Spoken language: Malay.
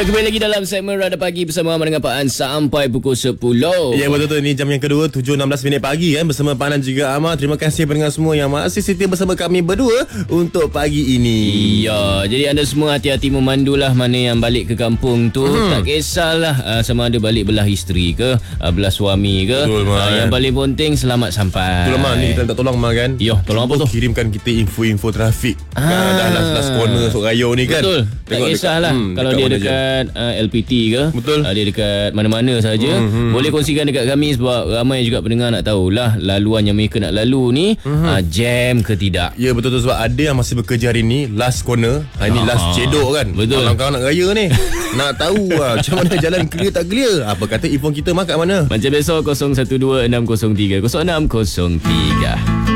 Ya, kembali lagi dalam segmen Radar Pagi bersama Ahmad dengan Pak An sampai pukul 10. Ya, betul-betul. Ini jam yang kedua, 7.16 minit pagi kan, bersama Pak An dan juga Ahmad. Terima kasih pendengar semua yang masih setia bersama kami berdua untuk pagi ini. Ya, jadi anda semua hati-hati memandulah mana yang balik ke kampung tu. Tak kisahlah sama ada balik belah isteri ke, belah suami ke. Betul, Yang paling penting selamat sampai. Betul, Man. Ni kita minta tolong, Man, kan. Yo, tolong apa tu? Kirimkan kita info-info trafik. Kan dah last corner Sok Raya ni kan. Betul. Tak kisahlah kalau dia dekat LPT ke. Betul. Dia dekat mana-mana saja. Boleh kongsikan dekat kami sebab ramai juga pendengar nak tahulah laluan yang mereka nak lalu ni jam ke tidak. Ya, betul tu, sebab ada yang masih bekerja hari ni last corner. Hari ni last cedok kan. Betul. Kawan-kawan nak raya ni nak tahu macam mana jalan clear tak clear. Apa kata info kita, Mak, kat mana? Macam besok 012-603-0603.